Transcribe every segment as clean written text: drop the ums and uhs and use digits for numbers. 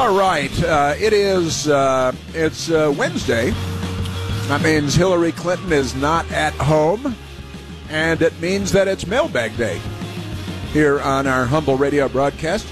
All right, it's Wednesday. That means Hillary Clinton is not at home, and it means that it's Mailbag Day here on our humble radio broadcast.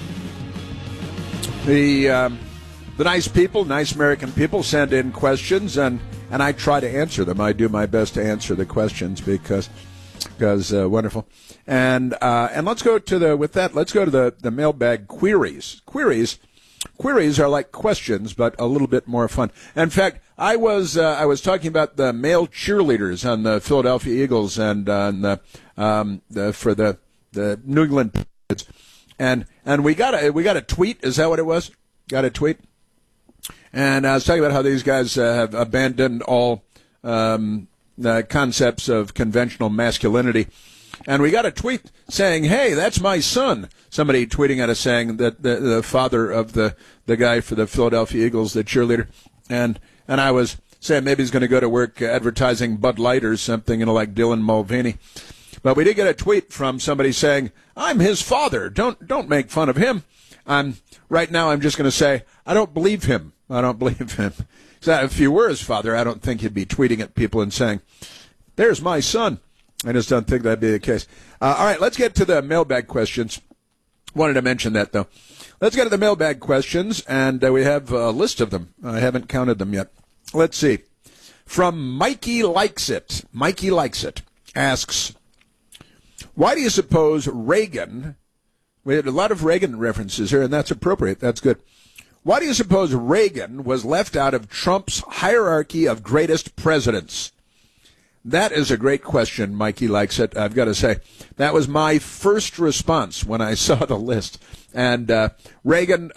The nice people, nice American people, send in questions, and I try to answer them. I do my best to answer the questions because wonderful. And let's go to the mailbag queries. Queries are like questions, but a little bit more fun. In fact, I was talking about the male cheerleaders on the Philadelphia Eagles and for the New England Patriots, and we got a tweet. Is that what it was? Got a tweet, and I was talking about how these guys have abandoned all concepts of conventional masculinity. And we got a tweet saying, "Hey, that's my son." Somebody tweeting at us saying that the father of the guy for the Philadelphia Eagles, the cheerleader, and I was saying maybe he's going to go to work advertising Bud Light or something, like Dylan Mulvaney. But we did get a tweet from somebody saying, "I'm his father. Don't make fun of him." Right now I'm just going to say I don't believe him. I don't believe him. So if you were his father, I don't think you'd be tweeting at people and saying, "There's my son." I just don't think that'd be the case. All right, let's get to the mailbag questions. Wanted to mention that, though. Let's get to the mailbag questions, and we have a list of them. I haven't counted them yet. Let's see. From Mikey Likes It. Mikey Likes It asks, why do you suppose Reagan, we had a lot of Reagan references here, and that's appropriate. That's good. Why do you suppose Reagan was left out of Trump's hierarchy of greatest presidents? That is a great question, Mikey Likes It. I've got to say, that was my first response when I saw the list. And Trump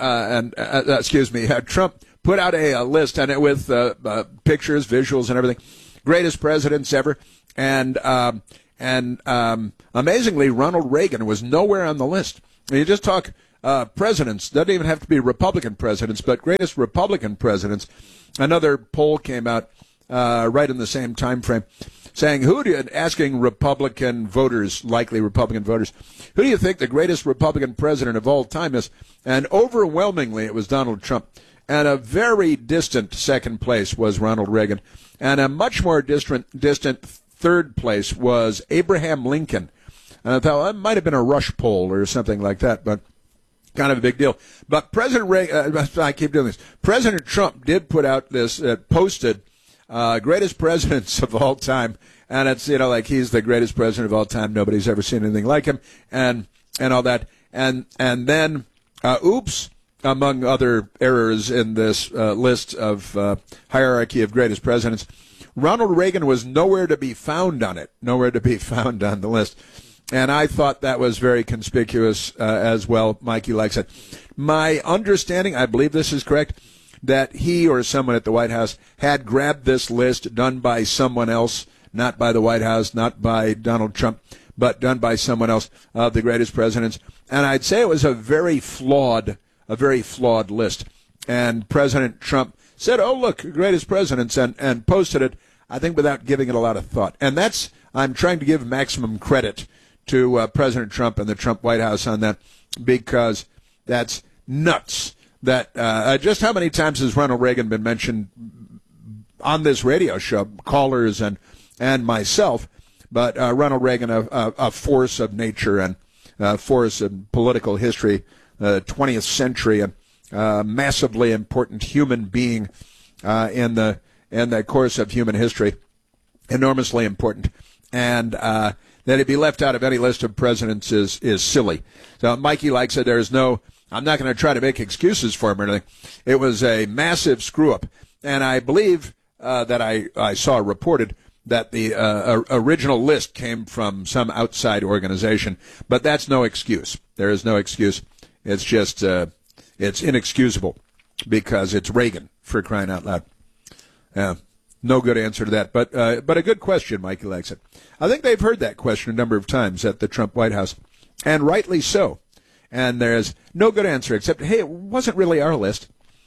put out a list, and it with pictures, visuals, and everything. Greatest presidents ever. And amazingly, Ronald Reagan was nowhere on the list. You just talk presidents. Doesn't even have to be Republican presidents, but greatest Republican presidents. Another poll came out right in the same time frame, saying, asking Republican voters, likely Republican voters, who do you think the greatest Republican president of all time is? And overwhelmingly, it was Donald Trump. And a very distant second place was Ronald Reagan. And a much more distant third place was Abraham Lincoln. And I thought that might have been a Rush poll or something like that, but kind of a big deal. But President Reagan, I keep doing this. President Trump did put out this, posted greatest presidents of all time, and it's like he's the greatest president of all time. Nobody's ever seen anything like him, and all that, and then oops, among other errors in this list of hierarchy of greatest presidents, Ronald Reagan was nowhere to be found on it, nowhere to be found on the list, and I thought that was very conspicuous as well. Mikey Likes It. My understanding, I believe this is correct, that he or someone at the White House had grabbed this list done by someone else, not by the White House, not by Donald Trump, but done by someone else of the greatest presidents. And I'd say it was a very flawed list. And President Trump said, "Oh, look, greatest presidents," and posted it, I think, without giving it a lot of thought. And I'm trying to give maximum credit to President Trump and the Trump White House on that, because that's nuts. That just how many times has Ronald Reagan been mentioned on this radio show, callers and myself? But Ronald Reagan, a force of nature and force of political history, 20th century, and massively important human being in the course of human history, enormously important, and that he be left out of any list of presidents is silly. So Mikey Likes It. I'm not going to try to make excuses for him or anything. It was a massive screw-up. And I believe that I saw reported that the original list came from some outside organization. But that's no excuse. There is no excuse. It's just it's inexcusable because it's Reagan, for crying out loud. No good answer to that. But a good question, Mikey Likes It. I think they've heard that question a number of times at the Trump White House, and rightly so. And there's no good answer except, hey, it wasn't really our list.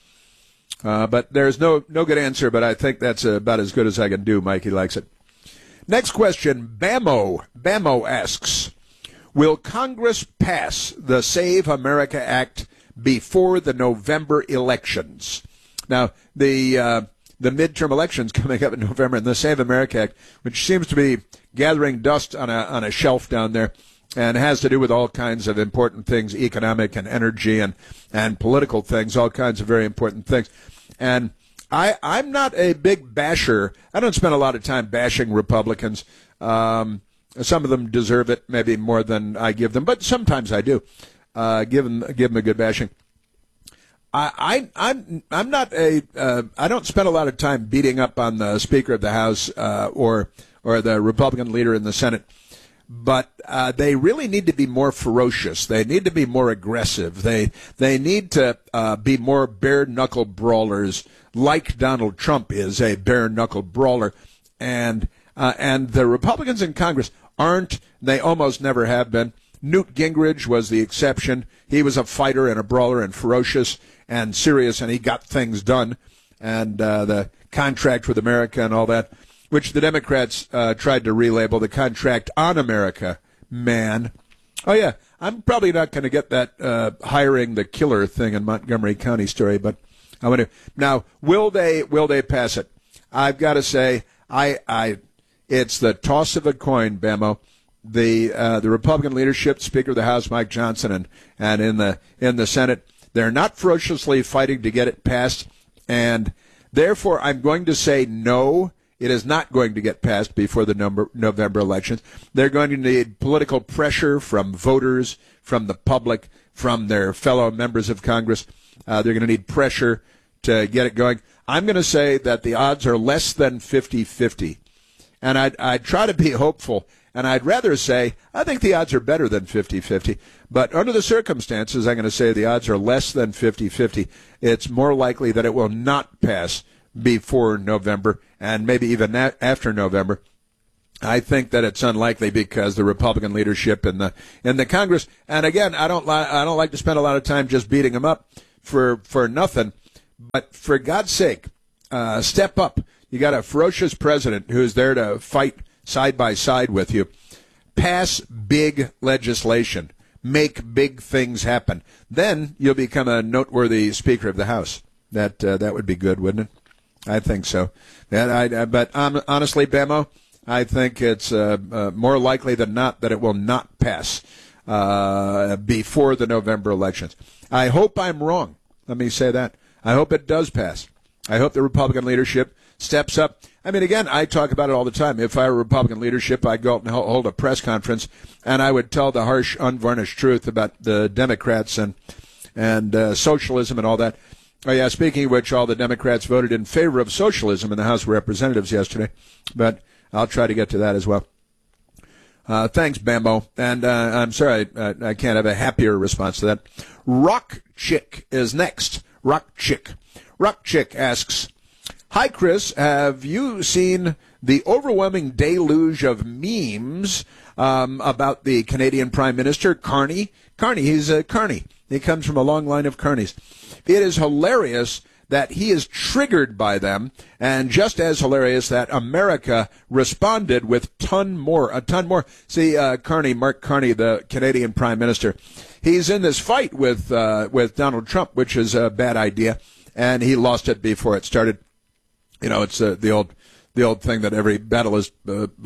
But there's no good answer, but I think that's about as good as I can do. Mikey Likes It. Next question, Bamo. Bamo asks, will Congress pass the Save America Act before the November elections. Now, the midterm elections coming up in November, and the Save America Act, which seems to be gathering dust on a shelf down there, and has to do with all kinds of important things, economic and energy and political things, all kinds of very important things. And I'm not a big basher. I don't spend a lot of time bashing Republicans. Some of them deserve it, maybe more than I give them, but sometimes I do. Give them a good bashing. I'm not I don't spend a lot of time beating up on the Speaker of the House or the Republican leader in the Senate, but they really need to be more ferocious. They need to be more aggressive. They need to be more bare knuckle brawlers, like Donald Trump is a bare knuckle brawler, and the Republicans in Congress aren't. They almost never have been. Newt Gingrich was the exception. He was a fighter and a brawler and ferocious and serious, and he got things done. And the contract with America and all that, which the Democrats tried to relabel the contract on America, man. Oh, yeah, I'm probably not going to get that hiring the killer thing in Montgomery County story, but I want to. Now, will they pass it? I've got to say, it's the toss of a coin, Bamo. The Republican leadership, Speaker of the House Mike Johnson, and in the Senate, they're not ferociously fighting to get it passed, and therefore I'm going to say no. It is not going to get passed before the November elections. They're going to need political pressure from voters, from the public, from their fellow members of Congress. They're going to need pressure to get it going. I'm going to say that the odds are less than 50-50. And I'd try to be hopeful, and I'd rather say I think the odds are better than 50-50. But under the circumstances, I'm going to say the odds are less than 50-50. It's more likely that it will not pass before November, and maybe even after November. I think that it's unlikely because the Republican leadership in the Congress, and again, I don't like to spend a lot of time just beating them up for nothing, but for God's sake, step up. You got a ferocious president who's there to fight side by side with you. Pass big legislation. Make big things happen. Then you'll become a noteworthy Speaker of the House. That would be good, wouldn't it? I think so. But honestly, Bamo, I think it's more likely than not that it will not pass before the November elections. I hope I'm wrong. Let me say that. I hope it does pass. I hope the Republican leadership steps up. I mean, again, I talk about it all the time. If I were Republican leadership, I'd go out and hold a press conference, and I would tell the harsh, unvarnished truth about the Democrats and socialism and all that. Oh, yeah, speaking of which, all the Democrats voted in favor of socialism in the House of Representatives yesterday, but I'll try to get to that as well. Thanks, Bambo. And I'm sorry, I can't have a happier response to that. Rock Chick is next. Rock Chick. Rock Chick asks, hi, Chris. Have you seen the overwhelming deluge of memes about the Canadian Prime Minister, Carney? He's a Carney. He comes from a long line of Carneys. It is hilarious that he is triggered by them, and just as hilarious that America responded with a ton more. See, Mark Carney, the Canadian Prime Minister, he's in this fight with Donald Trump, which is a bad idea, and he lost it before it started. You know, it's the old thing that every battle is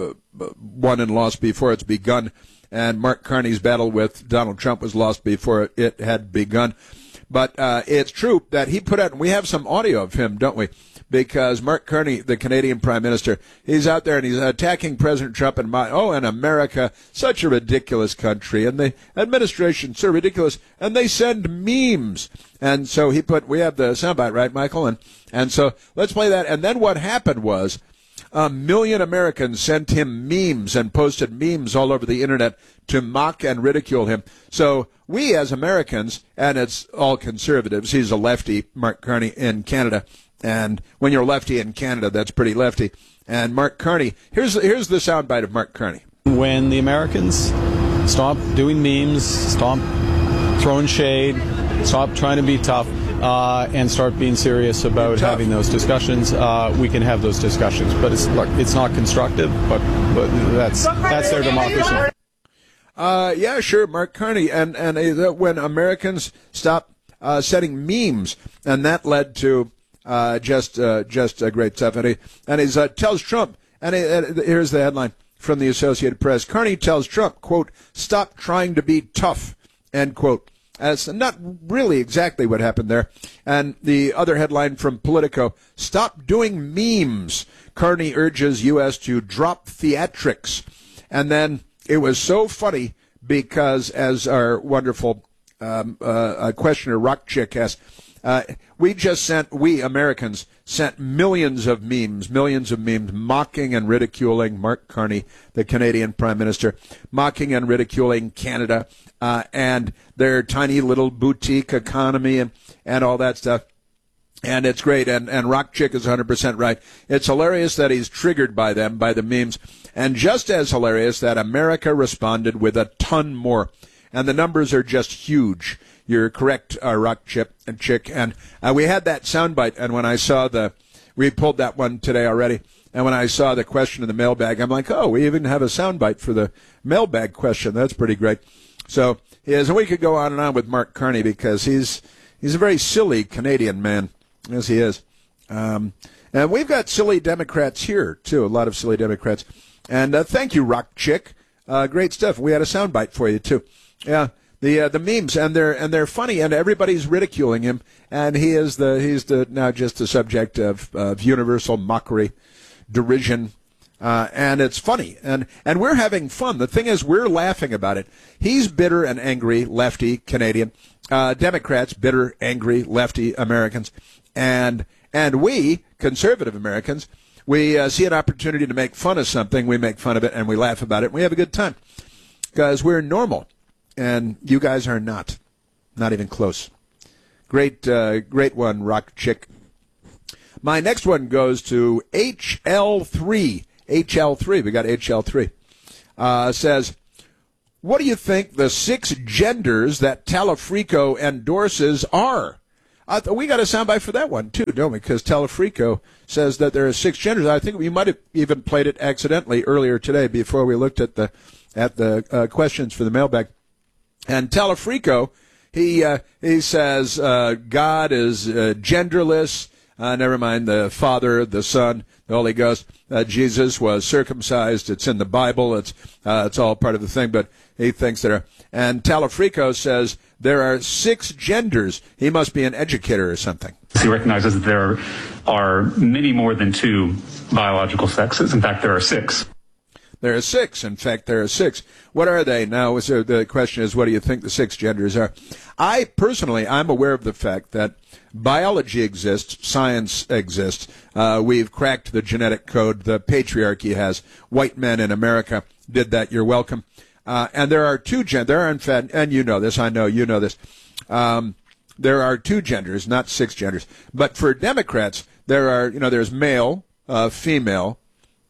won and lost before it's begun, and Mark Carney's battle with Donald Trump was lost before it had begun. But it's true that he put out, and we have some audio of him, don't we? Because Mark Carney, the Canadian Prime Minister, he's out there and he's attacking President Trump and America, such a ridiculous country, and the administration, so ridiculous, and they send memes. And so we have the soundbite, right, Michael? And so let's play that. And then what happened was 1 million Americans sent him memes and posted memes all over the internet to mock and ridicule him. So we as Americans, and it's all conservatives, he's a lefty, Mark Carney, in Canada. And when you're lefty in Canada, that's pretty lefty. And Mark Carney, here's the soundbite of Mark Carney. When the Americans stop doing memes, stop throwing shade, stop trying to be tough, and start being serious about having those discussions, we can have those discussions. But it's not constructive, but that's their democracy. Yeah, sure, Mark Carney. And when Americans stop setting memes, and that led to just great stuff. And he tells Trump, and here's the headline from the Associated Press: Carney tells Trump, quote, "Stop trying to be tough," end quote. That's not really exactly what happened there. And the other headline from Politico: "Stop doing memes. Carney urges U.S. to drop theatrics." And then it was so funny because, as our wonderful questioner Rock Chick asked, we Americans sent millions of memes mocking and ridiculing Mark Carney, the Canadian Prime Minister, mocking and ridiculing Canada and their tiny little boutique economy and all that stuff. And it's great. And Rock Chick is 100% right. It's hilarious that he's triggered by them, by the memes. And just as hilarious that America responded with a ton more. And the numbers are just huge. You're correct, Rock Chick. And we had that soundbite. And when I saw we pulled that one today already. And when I saw the question in the mailbag, I'm like, oh, we even have a soundbite for the mailbag question. That's pretty great. So, and we could go on and on with Mark Carney because he's a very silly Canadian man. Yes, he is. And we've got silly Democrats here, too, a lot of silly Democrats. And thank you, Rock Chick. Great stuff. We had a soundbite for you, too. Yeah, the memes, and they're funny, and everybody's ridiculing him, and he's now just the subject of universal mockery, derision, and it's funny, and we're having fun. The thing is, we're laughing about it. He's bitter and angry, lefty Canadian. Democrats, bitter, angry, lefty Americans. And we, conservative Americans, we see an opportunity to make fun of something, we make fun of it, and we laugh about it, and we have a good time. Because we're normal, and you guys are not even close. Great one, Rock Chick. My next one goes to HL3. HL3, we got HL3. Says, what do you think the 6 genders that Talafrico endorses are? We got a soundbite for that one, too, don't we? Because Talafrico says that there are 6 genders. I think we might have even played it accidentally earlier today before we looked at the questions for the mailbag. And Talafrico, he says God is genderless. Never mind the Father, the Son, the Holy Ghost. Jesus was circumcised. It's in the Bible. It's all part of the thing. But he thinks there are. And Talafrico says there are 6 genders. He must be an educator or something. He recognizes that there are many more than 2 biological sexes. In fact, there are 6. There are 6. In fact, there are 6. What are they? Now, so the question is, what do you think the 6 genders are? I'm aware of the fact that biology exists, science exists. We've cracked the genetic code. The patriarchy has. White men in America did that. You're welcome. And there are 2 genders. There are, in fact, and you know this, I know you know this. There are 2 genders, not 6 genders. But for Democrats, there's male, female,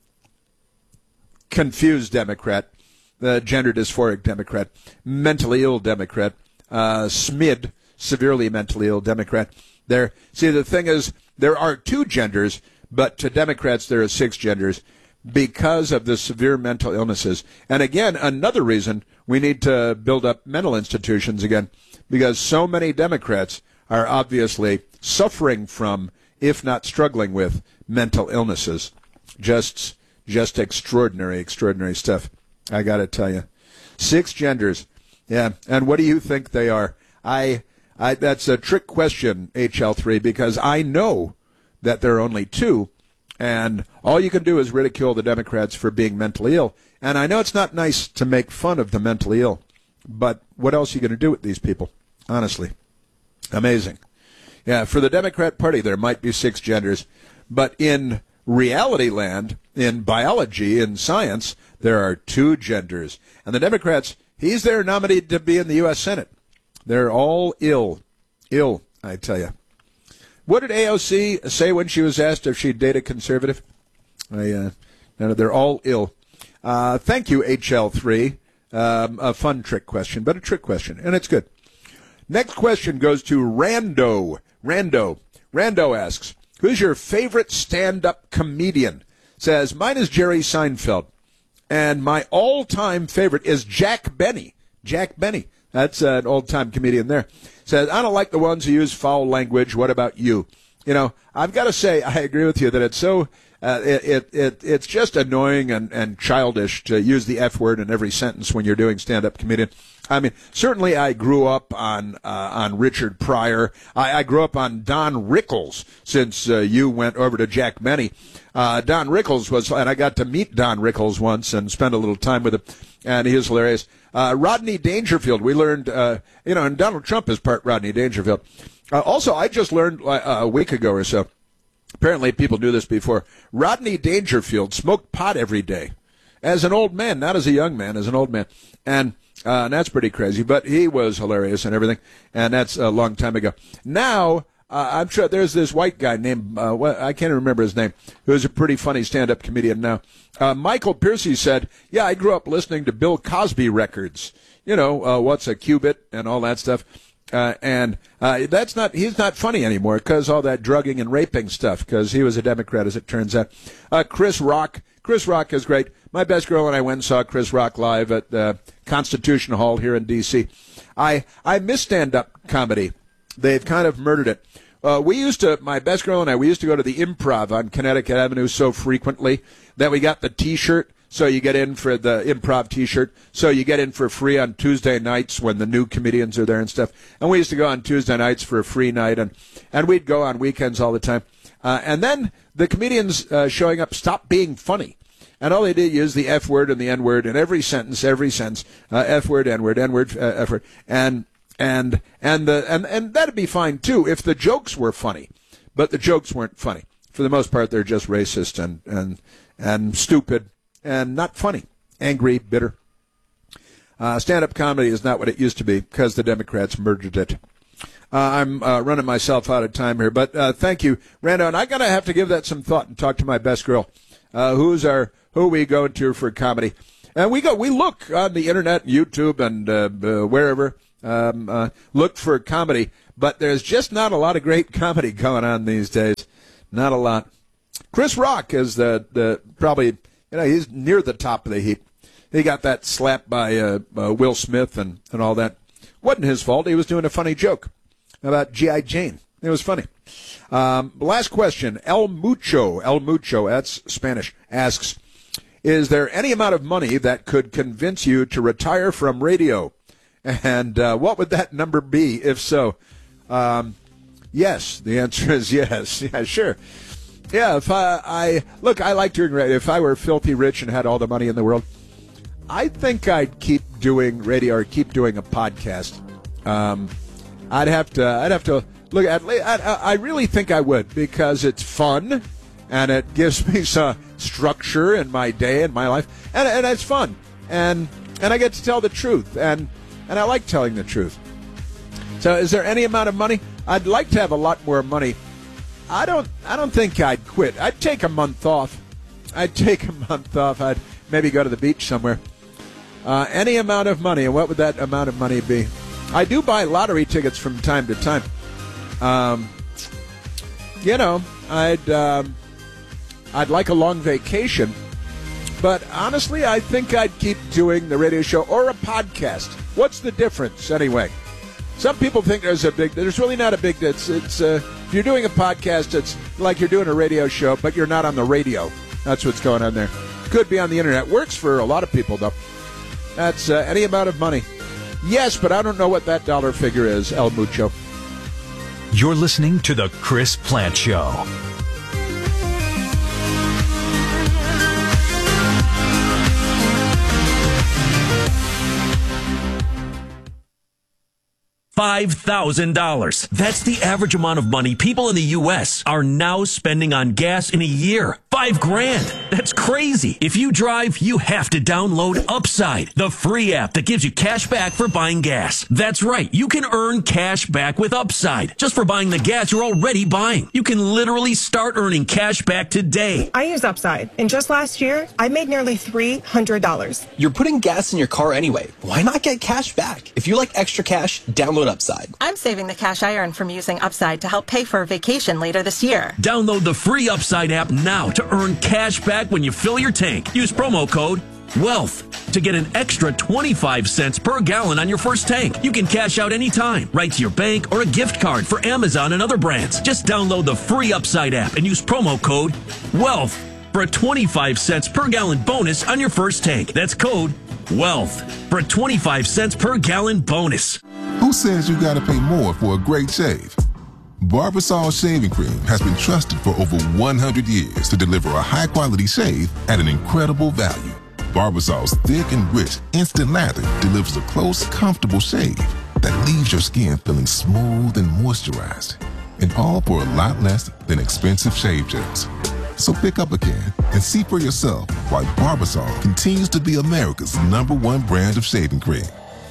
confused Democrat, the gender dysphoric Democrat, mentally ill Democrat, SMID, severely mentally ill Democrat. See, the thing is, there are 2 genders, but to Democrats there are 6 genders because of the severe mental illnesses. And again, another reason we need to build up mental institutions again, because so many Democrats are obviously suffering from, if not struggling with, mental illnesses. Just extraordinary stuff. I got to tell you. 6 genders. Yeah. And what do you think they are? That's a trick question, HL3, because I know that there are only 2, and all you can do is ridicule the Democrats for being mentally ill. And I know it's not nice to make fun of the mentally ill, but what else are you going to do with these people? Honestly. Amazing. Yeah, for the Democrat Party, there might be 6 genders, but in reality land, in biology, in science, there are 2 genders. And the Democrats, he's their nominee to be in the U.S. Senate. They're all ill. Ill, I tell you. What did AOC say when she was asked if she'd date a conservative? No, they're all ill. Thank you, HL3. A fun trick question, but a trick question, and it's good. Next question goes to Rando. Rando asks, who's your favorite stand-up comedian? Says, mine is Jerry Seinfeld. And my all-time favorite is Jack Benny. Jack Benny. That's an old-time comedian there. says, I don't like the ones who use foul language. What about you? You know, I've got to say, I agree with you that it's so, it's just annoying and childish to use the F word in every sentence when you're doing stand-up comedian. I mean, certainly I grew up on Richard Pryor. I grew up on Don Rickles since you went over to Jack Benny. Don Rickles was, and I got to meet Don Rickles once and spend a little time with him, and he was hilarious. Rodney Dangerfield, we learned, and Donald Trump is part Rodney Dangerfield. Also, I just learned a week ago or so, apparently people knew this before, Rodney Dangerfield smoked pot every day as an old man, not as a young man, as an old man. And that's pretty crazy, but he was hilarious and everything, and that's a long time ago. Now, I'm sure there's this white guy named, I can't remember his name, who's a pretty funny stand-up comedian now. Michael Piercy said, yeah, I grew up listening to Bill Cosby records. You know, what's a qubit and all that stuff. He's not funny anymore because all that drugging and raping stuff, because he was a Democrat, as it turns out. Chris Rock is great. My best girl and I went and saw Chris Rock live at the Constitution Hall here in D.C. I miss stand-up comedy. They've kind of murdered it. My best girl and I, we used to go to the Improv on Connecticut Avenue so frequently that we got the T-shirt. So you get in for the Improv T-shirt. So you get in for free on Tuesday nights when the new comedians are there and stuff. And we used to go on Tuesday nights for a free night, and we'd go on weekends all the time. And then the comedians showing up stopped being funny. And all they did use the F word and the N word in every sentence, F word, N word, N word, F word, and that'd be fine too if the jokes were funny, but the jokes weren't funny. For the most part, they're just racist and stupid and not funny, angry, bitter. Stand-up comedy is not what it used to be because the Democrats murdered it. I'm running myself out of time here, but thank you, Rando. And I'm gonna have to give that some thought and talk to my best girl. Who we go to for comedy, and we look on the internet, YouTube, and wherever. Look for comedy, but there's just not a lot of great comedy going on these days. Not a lot. Chris Rock is the probably, he's near the top of the heap. He got that slap by Will Smith and all that. Wasn't his fault. He was doing a funny joke about G.I. Jane. It was funny. Last question. El Mucho, that's Spanish, asks, is there any amount of money that could convince you to retire from radio? And what would that number be, if so? Yes, the answer is yes. Yeah, sure. Yeah, if I like doing radio. If I were filthy rich and had all the money in the world, I think I'd keep doing radio or keep doing a podcast. I'd have to look at. I really think I would, because it's fun and it gives me some structure in my day and my life, and it's fun, and I get to tell the truth, and I like telling the truth. So, is there any amount of money? I'd like to have a lot more money. I don't think I'd quit. I'd take a month off. I'd maybe go to the beach somewhere. Any amount of money, and what would that amount of money be? I do buy lottery tickets from time to time. I'd like a long vacation, but honestly, I think I'd keep doing the radio show or a podcast. What's the difference, anyway? Some people think there's really not a big, it's if you're doing a podcast, it's like you're doing a radio show, but you're not on the radio. That's what's going on there. Could be on the internet. Works for a lot of people, though. That's any amount of money. Yes, but I don't know what that dollar figure is, El Mucho. You're listening to The Chris Plante Show. $5,000. That's the average amount of money people in the U.S. are now spending on gas in a year. $5,000. That's crazy. If you drive, you have to download Upside, the free app that gives you cash back for buying gas. That's right. You can earn cash back with Upside just for buying the gas you're already buying. You can literally start earning cash back today. I use Upside, and just last year, I made nearly $300. You're putting gas in your car anyway. Why not get cash back? If you like extra cash, download Upside. I'm saving the cash I earn from using Upside to help pay for a vacation later this year. Download the free Upside app now to earn cash back when you fill your tank. Use promo code Wealth, to get an extra 25 cents per gallon on your first tank. You can cash out anytime, right to your bank or a gift card for Amazon and other brands. Just download the free Upside app and use promo code WEALTH for a 25 cents per gallon bonus on your first tank. That's code WEALTH for a 25 cents per gallon bonus. Who says you gotta pay more for a great shave? Barbasol Shaving Cream has been trusted for over 100 years to deliver a high-quality shave at an incredible value. Barbasol's thick and rich instant lather delivers a close, comfortable shave that leaves your skin feeling smooth and moisturized. And all for a lot less than expensive shave gels. So pick up a can and see for yourself why Barbasol continues to be America's #1 brand of shaving cream.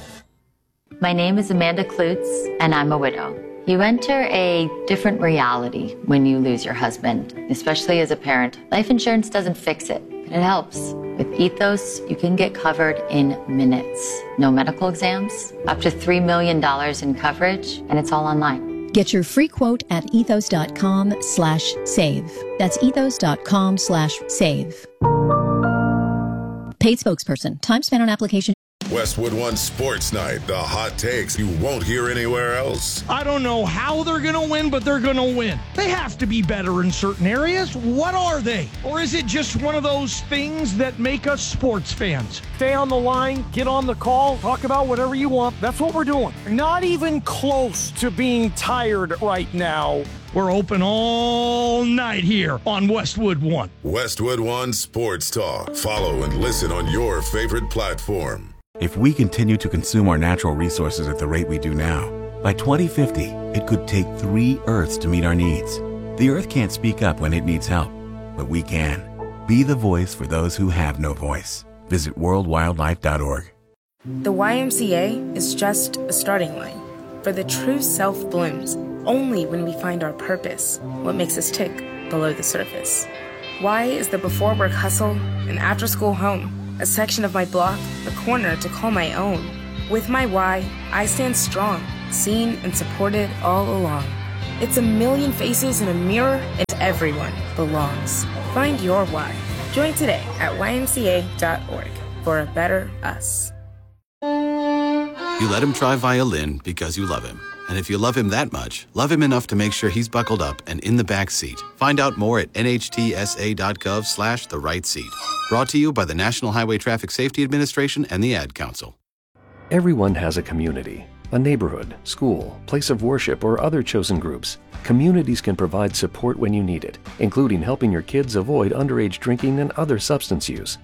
My name is Amanda Klutz, and I'm a widow. You enter a different reality when you lose your husband, especially as a parent. Life insurance doesn't fix it, but it helps. With Ethos, you can get covered in minutes. No medical exams, up to $3 million in coverage, and it's all online. Get your free quote at ethos.com/save. That's ethos.com/save. Paid spokesperson. Time spent on application. Westwood One Sports Night, the hot takes you won't hear anywhere else. I don't know how they're going to win, but they're going to win. They have to be better in certain areas. What are they? Or is it just one of those things that make us sports fans? Stay on the line, get on the call, talk about whatever you want. That's what we're doing. Not even close to being tired right now. We're open all night here on Westwood One. Westwood One Sports Talk. Follow and listen on your favorite platform. If we continue to consume our natural resources at the rate we do now, by 2050, it could take 3 Earths to meet our needs. The Earth can't speak up when it needs help, but we can. Be the voice for those who have no voice. Visit worldwildlife.org. The YMCA is just a starting line. For the true self blooms only when we find our purpose, what makes us tick below the surface. Y is the before work hustle, an after school home, a section of my block, a corner to call my own. With my Y, I stand strong, seen and supported all along. It's a million faces in a mirror, and everyone belongs. Find your Y. Join today at ymca.org for a better us. You let him try violin because you love him. And if you love him that much, love him enough to make sure he's buckled up and in the back seat. Find out more at nhtsa.gov/the-right-seat. Brought to you by the National Highway Traffic Safety Administration and the Ad Council. Everyone has a community, a neighborhood, school, place of worship, or other chosen groups. Communities can provide support when you need it, including helping your kids avoid underage drinking and other substance use.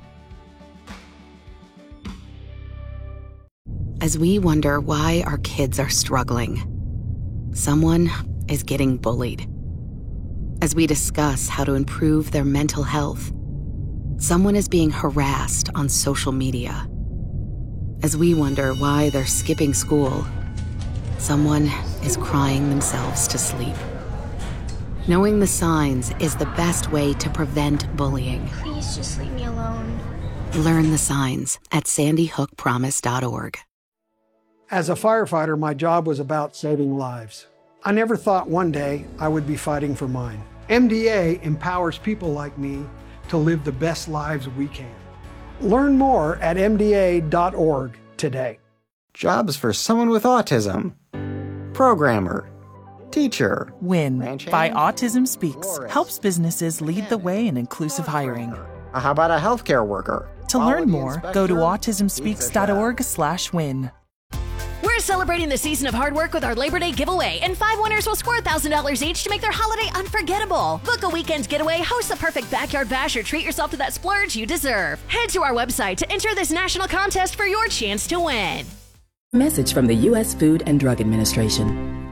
As we wonder why our kids are struggling, someone is getting bullied. As we discuss how to improve their mental health, someone is being harassed on social media. As we wonder why they're skipping school, someone is crying themselves to sleep. Knowing the signs is the best way to prevent bullying. Please just leave me alone. Learn the signs at sandyhookpromise.org. As a firefighter, my job was about saving lives. I never thought one day I would be fighting for mine. MDA empowers people like me to live the best lives we can. Learn more at MDA.org today. Jobs for someone with autism. Programmer. Teacher. WIN by Autism Speaks helps businesses lead the way in inclusive hiring. How about a healthcare worker? To learn more, go to autismspeaks.org/win. We're celebrating the season of hard work with our Labor Day giveaway, and 5 winners will score $1,000 each to make their holiday unforgettable. Book a weekend getaway, host the perfect backyard bash, or treat yourself to that splurge you deserve. Head to our website to enter this national contest for your chance to win. Message from the U.S. Food and Drug Administration.